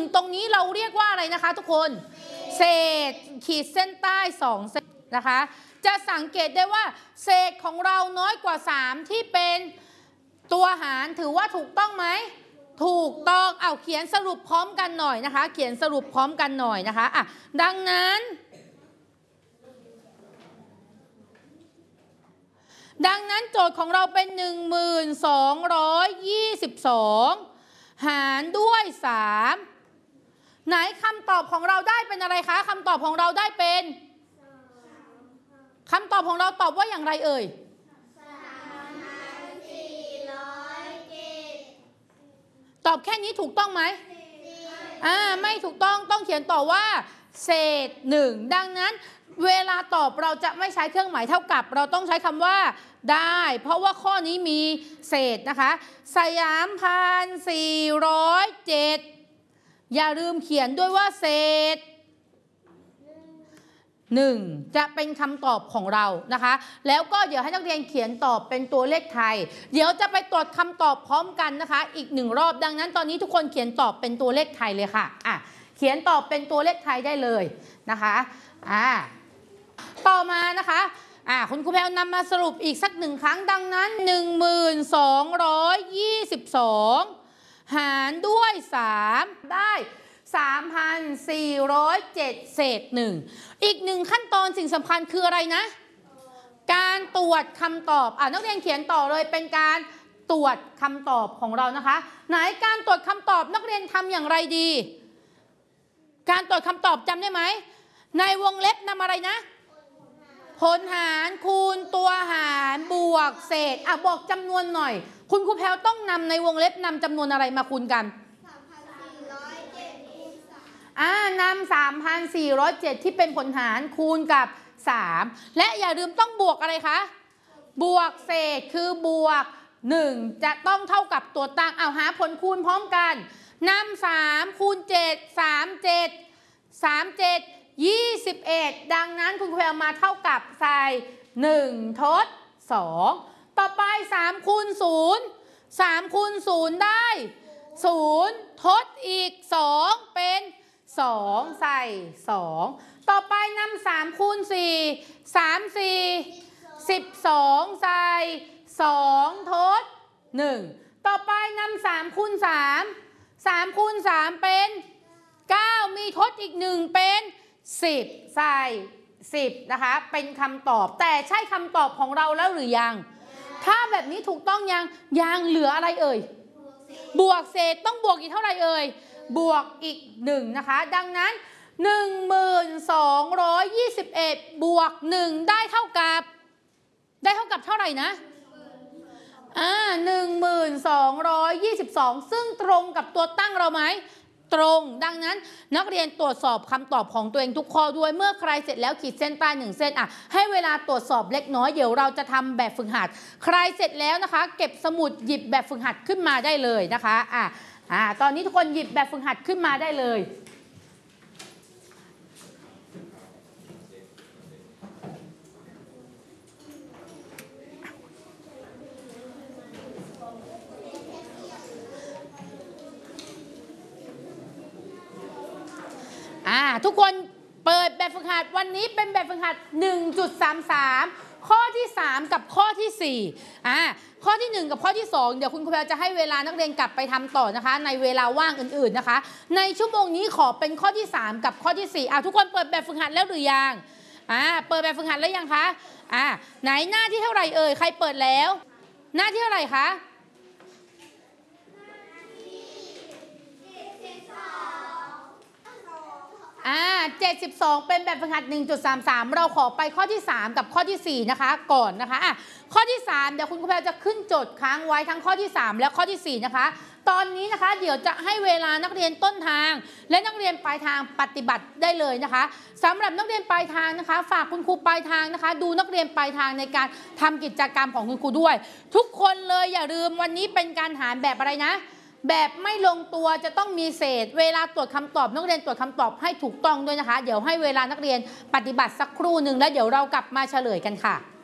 ตรงนี้เราเรียกว่าอะไรนะคะทุกคนเศษขีดเส้นใต้2เศษนะคะจะสังเกตได้ว่าเศษของเราน้อยกว่า3ที่เป็นตัวหารถือว่าถูกต้องไหมถูกต้องเอาเขียนสรุปพร้อมกันหน่อยนะคะเขียนสรุปพร้อมกันหน่อยนะคะดังนั้นโจทย์ของเราเป็น1222หารด้วย3ไหนคำตอบของเราได้เป็นอะไรคะคำตอบของเราได้เป็นคำตอบของเราตอบว่าอย่างไรเอ่ยตอบแค่นี้ถูกต้องไหมไม่ถูกต้องเขียนต่อว่าเศษ1ดังนั้นเวลาตอบเราจะไม่ใช้เครื่องหมายเท่ากับเราต้องใช้คำว่าได้เพราะว่าข้อนี้มีเศษนะคะ3,407อย่าลืมเขียนด้วยว่าเศษ1จะเป็นคำตอบของเรานะคะแล้วก็เดี๋ยวให้นักเรียนเขียนตอบเป็นตัวเลขไทยเดี๋ยวจะไปตรวจคำตอบพร้อมกันนะคะอีก1รอบดังนั้นตอนนี้ทุกคนเขียนตอบเป็นตัวเลขไทยเลยค่ะเขียนตอบเป็นตัวเลขไทยได้เลยนะคะต่อมานะคะคุณครูแพลวนำมาสรุปอีกสัก1ครั้งดังนั้น1222หารด้วย3ได้3,407เศษ1อีก1ขั้นตอนสิ่งสำคัญคืออะไรนะการตรวจคำตอบนักเรียนเขียนต่อเลยเป็นการตรวจคำตอบของเรานะคะไหนการตรวจคำตอบนักเรียนทำอย่างไรดีการตรวจคำตอบจำได้ไหมในวงเล็บนำอะไรนะผลหารคูณตัวหารบวกเศษบอกจำนวนหน่อยคุณครูแพลวต้องนำในวงเล็บนำจำนวนอะไรมาคูณกันนำ3,407ที่เป็นผลหารคูณกับ3และอย่าลืมต้องบวกอะไรคะบวกเศษคือบวก1จะต้องเท่ากับตัวตั้งหาผลคูณพร้อมกันนำ3คูณ7 37 21ดังนั้นคุณครูเอามาเท่ากับใส่1ทด2ต่อไป3คูณ0 3คูณ0ได้0ทดอีก2เป็น2ใส่2ต่อไปนำ3คูณ4 3 4 12ใส่2ทด1ต่อไปนำ3คูณ3 3คูณ3เป็น9มีทดอีก1เป็น10ใส่10นะคะเป็นคำตอบแต่ใช่คำตอบของเราแล้วหรือยังถ้าแบบนี้ถูกต้องยังเหลืออะไรเอ่ยบวกเศษต้องบวกอีกเท่าไหร่เอ่ยบวกอีก1นะคะดังนั้น1221บวก1ได้เท่ากับเท่าไหร่นะ1222ซึ่งตรงกับตัวตั้งเราไหมตรงดังนั้นนักเรียนตรวจสอบคำตอบของตัวเองทุกข้อด้วยเมื่อใครเสร็จแล้วขีดเส้นใต้1เส้นให้เวลาตรวจสอบเล็กน้อยเดี๋ยวเราจะทำแบบฝึกหัดใครเสร็จแล้วนะคะเก็บสมุดหยิบแบบฝึกหัดขึ้นมาได้เลยนะคะตอนนี้ทุกคนหยิบแบบฝึกหัดขึ้นมาได้เลยทุกคนเปิดแบบฝึกหัดวันนี้เป็นแบบฝึกหัด 1.33 ข้อที่3กับข้อที่4ข้อที่1กับข้อที่2เดี๋ยวคุณครูแพลจะให้เวลานักเรียนกลับไปทำต่อนะคะในเวลาว่างอื่นๆนะคะในชั่วโมงนี้ขอเป็นข้อที่3กับข้อที่4ทุกคนเปิดแบบฝึกหัดแล้วหรือยังเปิดแบบฝึกหัดแล้วยังคะไหนหน้าที่เท่าไหร่เอ่ยใครเปิดแล้วหน้าที่เท่าไหร่คะ72เป็นแบบฝึกหัด 1.33 เราขอไปข้อที่3กับข้อที่4นะคะก่อนนะคะข้อที่3เดี๋ยวคุณครูแพลจะขึ้นโจทย์ค้างไว้ทั้งข้อที่3และข้อที่4นะคะตอนนี้นะคะเดี๋ยวจะให้เวลานักเรียนต้นทางและนักเรียนปลายทางปฏิบัติได้เลยนะคะสำหรับนักเรียนปลายทางนะคะฝากคุณครูปลายทางนะคะดูนักเรียนปลายทางในการทำกิจกรรมของคุณครูด้วยทุกคนเลยอย่าลืมวันนี้เป็นการหารแบบอะไรนะแบบไม่ลงตัวจะต้องมีเศษเวลาตรวจคำตอบนักเรียนตรวจคำตอบให้ถูกต้องด้วยนะคะเดี๋ยวให้เวลานักเรียนปฏิบัติสักครู่หนึ่งแล้วเดี๋ยวเรากลับมาเฉลยกันค่ะ